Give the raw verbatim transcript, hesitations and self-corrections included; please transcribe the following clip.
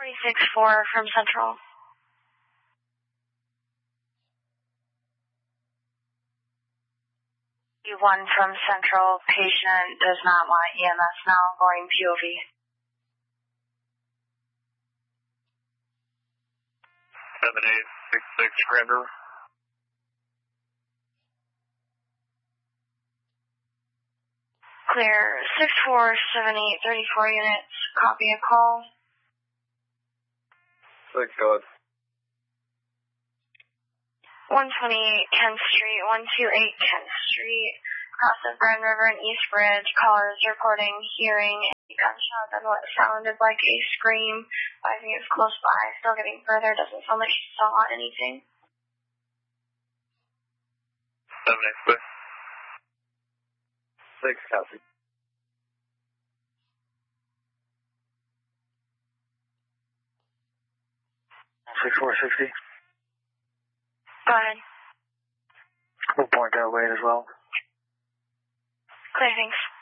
forty-six four from Central. one from Central, patient does not want E M S now, going P O V. seven eight six six Render. Clear, six four seven eight thirty-four units, copy a call. six, go ahead. one twenty-eight Kent Street, one twenty-eight Kent Street, across the Grand River and East Bridge. Callers reporting hearing a gunshot and what sounded like a scream. Advising it's close by, still getting further. Doesn't sound like she saw anything. seven eight six. six, copy. six four sixty. Go ahead. We'll point that way as well. Clear, thanks.